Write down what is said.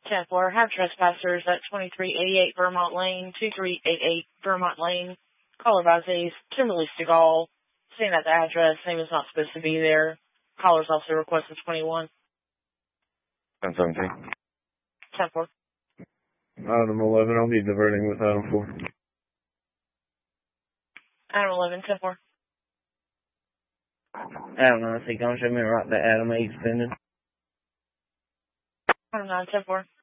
10-4, have trespassers at 2388 Vermont Lane, 2388 Vermont Lane. Caller advisees to release the call. Seeing at the address, name is not supposed to be there. Callers also requested 21. 10-17. 10-4. Item 11, I'll be diverting with item 4. Item 11, 10-4. Item 9, see gunshot right to Adam 8 suspended. Item 9, 10-4.